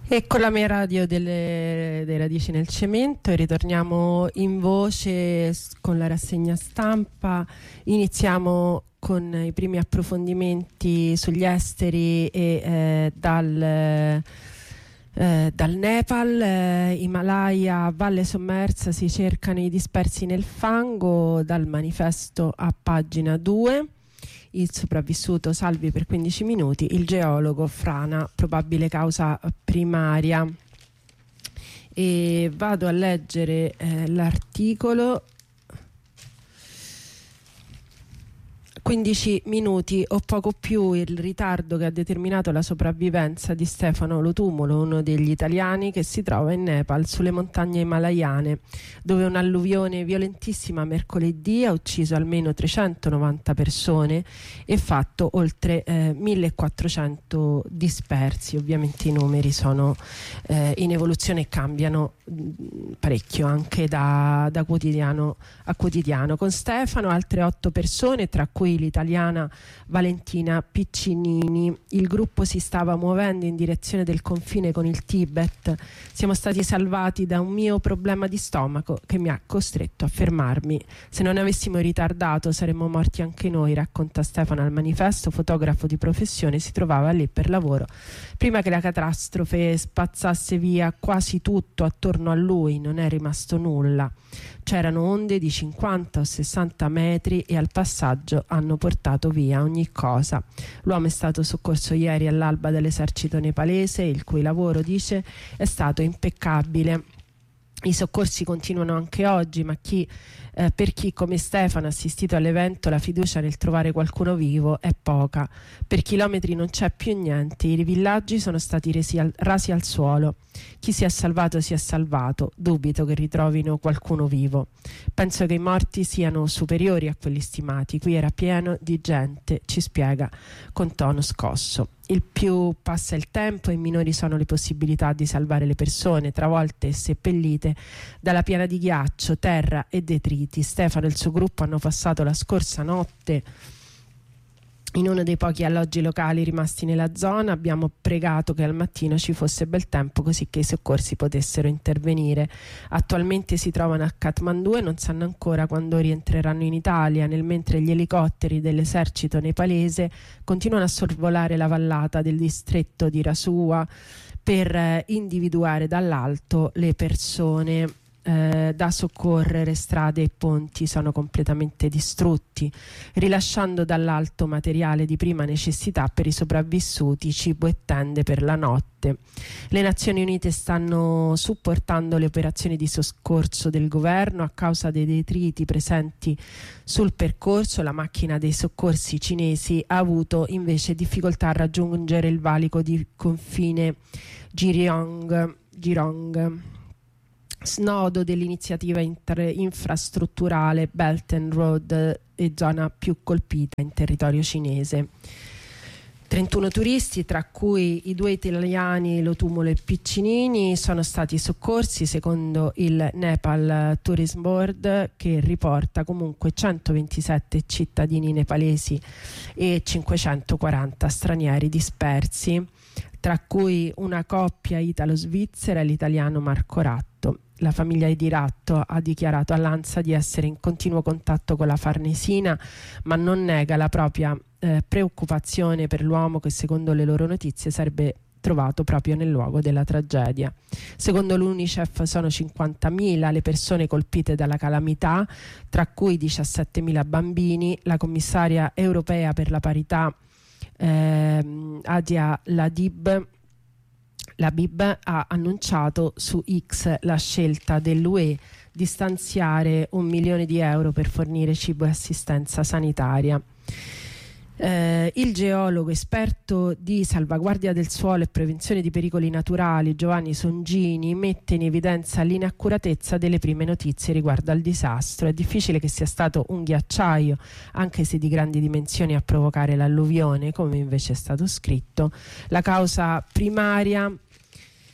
E con la mia radio delle radici nel cemento ritorniamo in voce con la rassegna stampa. Iniziamo con i primi approfondimenti sugli esteri e dal Nepal. Himalaya, valle sommersa, si cercano i dispersi nel fango, dal manifesto a pagina 2. Il sopravvissuto salvi per 15 minuti, il geologo frana, probabile causa primaria. E vado a leggere l'articolo. 15 minuti o poco più il ritardo che ha determinato la sopravvivenza di Stefano Lo-Tumulo, uno degli italiani che si trova in Nepal sulle montagne himalayane, dove un'alluvione violentissima mercoledì ha ucciso almeno 390 persone e fatto oltre 1400 dispersi. Ovviamente i numeri sono in evoluzione e cambiano parecchio anche da quotidiano a quotidiano. Con Stefano altre 8 persone, tra cui l'italiana Valentina Piccinini. Il gruppo si stava muovendo in direzione del confine con il Tibet. Siamo stati salvati da un mio problema di stomaco che mi ha costretto a fermarmi. Se non avessimo ritardato saremmo morti anche noi, racconta Stefano al manifesto. Fotografo di professione, si trovava lì per lavoro prima che la catastrofe spazzasse via quasi tutto attorno a lui. Non è rimasto nulla. C'erano onde di 50 o 60 metri e al passaggio hanno portato via ogni cosa. L'uomo è stato soccorso ieri all'alba dall'esercito nepalese, il cui lavoro, dice, è stato impeccabile. I soccorsi continuano anche oggi, ma per chi come Stefano ha assistito all'evento la fiducia nel trovare qualcuno vivo è poca. Per chilometri non c'è più niente, i villaggi sono stati rasi al suolo. Chi si è salvato si è salvato, dubito che ritrovino qualcuno vivo. Penso che i morti siano superiori a quelli stimati, qui era pieno di gente, ci spiega con tono scosso. Il più passa il tempo e minori sono le possibilità di salvare le persone travolte e seppellite dalla piana di ghiaccio, terra e detriti. Stefano e il suo gruppo hanno passato la scorsa notte in uno dei pochi alloggi locali rimasti nella zona. Abbiamo pregato che al mattino ci fosse bel tempo così che i soccorsi potessero intervenire. Attualmente si trovano a Kathmandu e non sanno ancora quando rientreranno in Italia, nel mentre gli elicotteri dell'esercito nepalese continuano a sorvolare la vallata del distretto di Rasua per individuare dall'alto le persone da soccorrere. Strade e ponti sono completamente distrutti, rilasciando dall'alto materiale di prima necessità per i sopravvissuti, cibo e tende per la notte. Le Nazioni Unite stanno supportando le operazioni di soccorso del governo a causa dei detriti presenti sul percorso. La macchina dei soccorsi cinesi ha avuto invece difficoltà a raggiungere il valico di confine Girong, snodo dell'iniziativa infrastrutturale Belt and Road e zona più colpita in territorio cinese. 31 turisti, tra cui i 2 italiani Lo-Tumulo e Piccinini, sono stati soccorsi secondo il Nepal Tourism Board, che riporta comunque 127 cittadini nepalesi e 540 stranieri dispersi, tra cui una coppia italo-svizzera e l'italiano Marco Ratto. La famiglia di Ratto ha dichiarato all'ANSA di essere in continuo contatto con la Farnesina, ma non nega la propria preoccupazione per l'uomo che, secondo le loro notizie, sarebbe trovato proprio nel luogo della tragedia. Secondo l'UNICEF sono 50.000 le persone colpite dalla calamità, tra cui 17.000 bambini. La commissaria europea per la parità Adia Labib ha annunciato su X la scelta dell'UE di stanziare 1 milione di euro per fornire cibo e assistenza sanitaria. Il geologo esperto di salvaguardia del suolo e prevenzione di pericoli naturali Giovanni Songini mette in evidenza l'inaccuratezza delle prime notizie riguardo al disastro. È difficile che sia stato un ghiacciaio, anche se di grandi dimensioni, a provocare l'alluvione, come invece è stato scritto. La causa primaria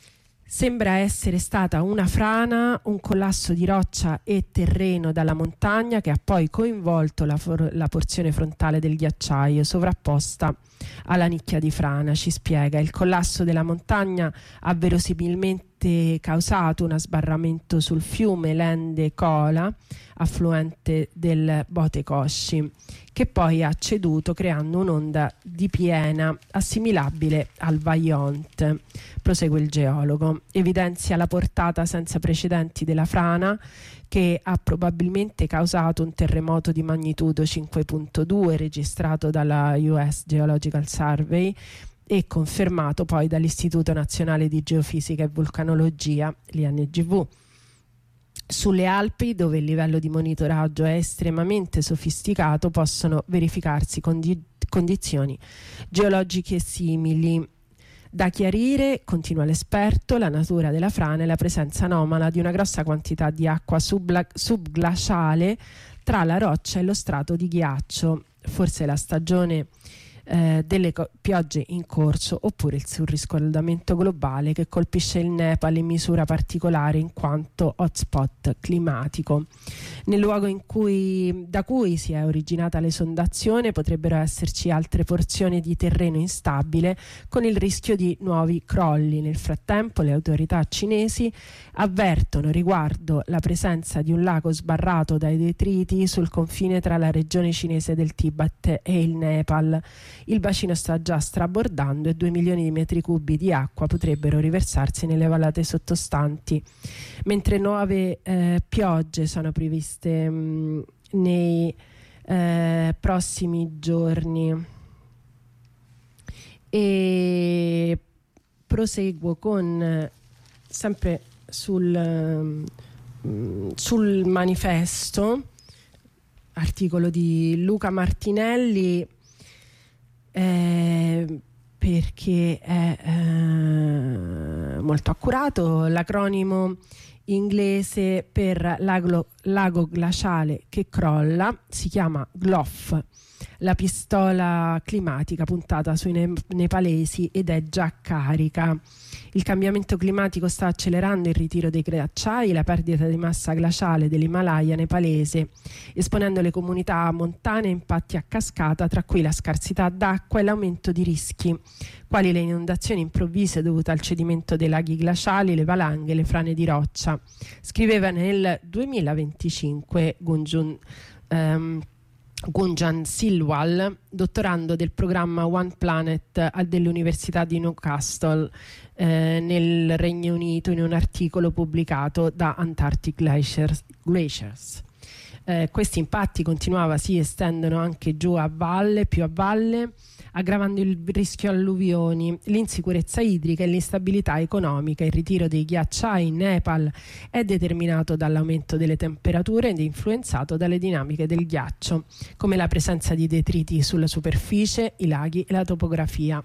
Sembra essere stata una frana, un collasso di roccia e terreno dalla montagna che ha poi coinvolto la porzione frontale del ghiacciaio sovrapposta alla nicchia di frana, ci spiega. Il collasso della montagna ha verosimilmente causato un sbarramento sul fiume Lende Cola, affluente del Bote Cosci, che poi ha ceduto creando un'onda di piena assimilabile al Vaillant. Prosegue il geologo. Evidenzia la portata senza precedenti della frana, che ha probabilmente causato un terremoto di magnitudo 5.2 registrato dalla US Geological Survey e confermato poi dall'Istituto Nazionale di Geofisica e Vulcanologia, l'INGV. Sulle Alpi, dove il livello di monitoraggio è estremamente sofisticato, possono verificarsi condizioni geologiche simili. Da chiarire, continua l'esperto, la natura della frana e la presenza anomala di una grossa quantità di acqua subglaciale tra la roccia e lo strato di ghiaccio. Forse la stagione delle piogge in corso, oppure il surriscaldamento globale che colpisce il Nepal in misura particolare in quanto hotspot climatico. Nel luogo da cui si è originata l'esondazione potrebbero esserci altre porzioni di terreno instabile con il rischio di nuovi crolli. Nel frattempo le autorità cinesi avvertono riguardo la presenza di un lago sbarrato dai detriti sul confine tra la regione cinese del Tibet e il Nepal. Il bacino sta già strabordando e 2 milioni di metri cubi di acqua potrebbero riversarsi nelle vallate sottostanti, mentre nuove piogge sono previste nei prossimi giorni. E proseguo con sempre sul manifesto, articolo di Luca Martinelli, perché è molto accurato. L'acronimo inglese per lago glaciale che crolla si chiama GLOF, la pistola climatica puntata sui nepalesi, ed è già carica. Il cambiamento climatico sta accelerando il ritiro dei ghiacciai, la perdita di massa glaciale dell'Himalaya nepalese, esponendo le comunità montane a impatti a cascata, tra cui la scarsità d'acqua e l'aumento di rischi, quali le inondazioni improvvise dovute al cedimento dei laghi glaciali, le valanghe e le frane di roccia. Scriveva nel 2025 Gunjan Silwal, dottorando del programma One Planet dell'Università di Newcastle nel Regno Unito, in un articolo pubblicato da Antarctic Glaciers. Questi impatti, continuava, si estendono anche giù a valle, più a valle, aggravando il rischio alluvioni, l'insicurezza idrica e l'instabilità economica. Il ritiro dei ghiacciai in Nepal è determinato dall'aumento delle temperature ed influenzato dalle dinamiche del ghiaccio, come la presenza di detriti sulla superficie, i laghi e la topografia.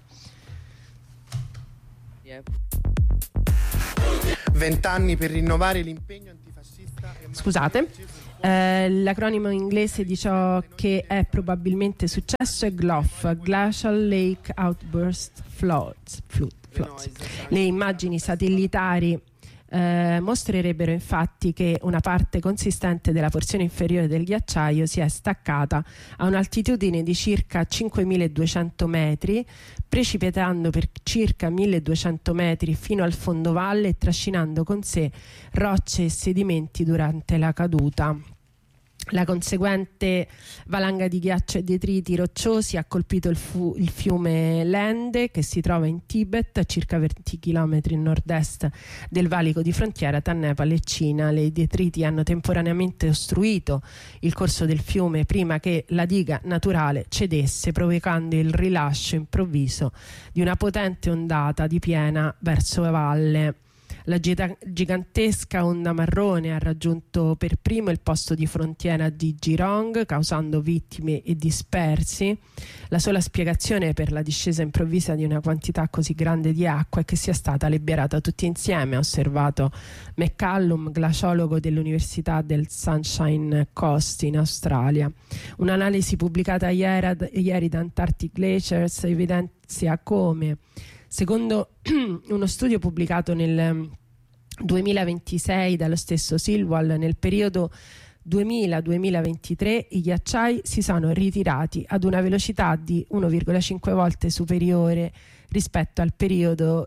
20 anni per rinnovare l'impegno antifascista. Scusate. L'acronimo inglese di ciò che è probabilmente successo è GLOF, Glacial Lake Outburst Floods. Le immagini satellitari mostrerebbero infatti che una parte consistente della porzione inferiore del ghiacciaio si è staccata a un'altitudine di circa 5.200 metri, precipitando per circa 1.200 metri fino al fondovalle e trascinando con sé rocce e sedimenti durante la caduta. La conseguente valanga di ghiaccio e detriti rocciosi ha colpito il fiume Lende, che si trova in Tibet, a circa 20 km a nord-est del valico di frontiera tra Nepal e Cina. Le detriti hanno temporaneamente ostruito il corso del fiume prima che la diga naturale cedesse, provocando il rilascio improvviso di una potente ondata di piena verso valle. La gigantesca onda marrone ha raggiunto per primo il posto di frontiera di Girong, causando vittime e dispersi. La sola spiegazione per la discesa improvvisa di una quantità così grande di acqua è che sia stata liberata tutti insieme, ha osservato McCallum, glaciologo dell'Università del Sunshine Coast in Australia. Un'analisi pubblicata ieri da Antarctic Glaciers evidenzia come Secondo uno studio pubblicato nel 2026 dallo stesso Silwal, nel periodo 2000-2023 i ghiacciai si sono ritirati ad una velocità di 1,5 volte superiore rispetto al periodo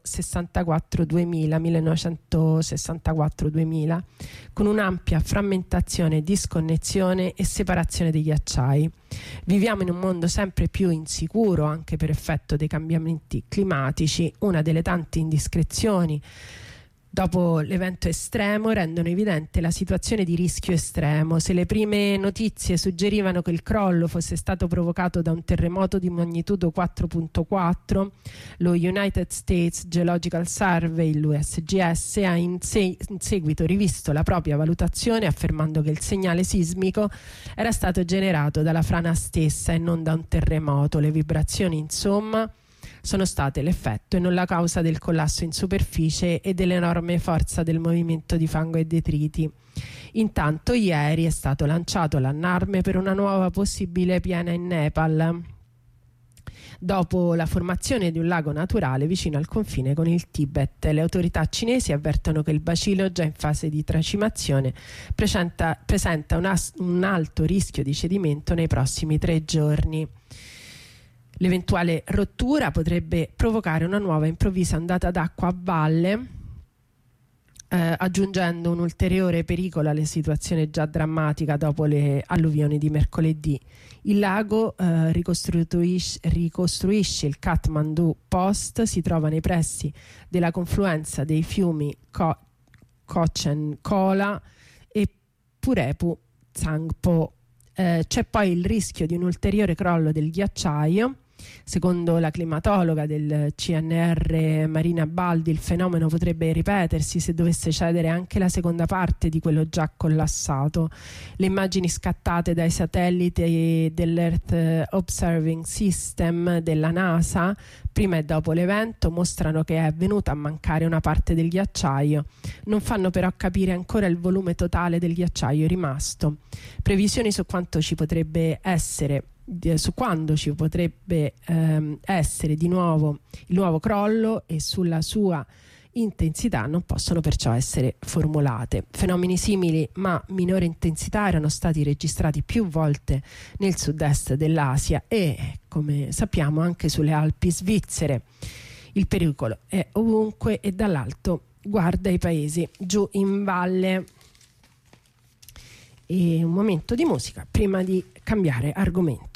1964-2000, con un'ampia frammentazione, disconnessione e separazione dei ghiacciai. Viviamo in un mondo sempre più insicuro anche per effetto dei cambiamenti climatici. Una delle tante indiscrezioni dopo l'evento estremo rendono evidente la situazione di rischio estremo. Se le prime notizie suggerivano che il crollo fosse stato provocato da un terremoto di magnitudo 4.4, lo United States Geological Survey, l'USGS, ha in seguito rivisto la propria valutazione, affermando che il segnale sismico era stato generato dalla frana stessa e non da un terremoto. Le vibrazioni, insomma, sono state l'effetto e non la causa del collasso in superficie e dell'enorme forza del movimento di fango e detriti. Intanto ieri è stato lanciato l'allarme per una nuova possibile piena in Nepal, dopo la formazione di un lago naturale vicino al confine con il Tibet. Le autorità cinesi avvertono che il bacino, già in fase di tracimazione, presenta un alto rischio di cedimento nei prossimi 3 giorni. L'eventuale rottura potrebbe provocare una nuova improvvisa ondata d'acqua a valle, aggiungendo un ulteriore pericolo alla situazione già drammatica dopo le alluvioni di mercoledì. Il lago ricostruisce il Kathmandu Post, si trova nei pressi della confluenza dei fiumi Kochen Kola e Purepu Tsangpo. C'è poi il rischio di un ulteriore crollo del ghiacciaio. Secondo la climatologa del CNR Marina Baldi, il fenomeno potrebbe ripetersi se dovesse cedere anche la seconda parte di quello già collassato. Le immagini scattate dai satelliti dell'Earth Observing System della NASA, prima e dopo l'evento, mostrano che è venuta a mancare una parte del ghiacciaio. Non fanno però capire ancora il volume totale del ghiacciaio rimasto. Previsioni su quanto ci potrebbe essere essere di nuovo il nuovo crollo e sulla sua intensità non possono perciò essere formulate. Fenomeni simili ma minore intensità erano stati registrati più volte nel sud-est dell'Asia e, come sappiamo, anche sulle Alpi svizzere. Il pericolo è ovunque e dall'alto guarda i paesi giù in valle. E un momento di musica prima di cambiare argomento.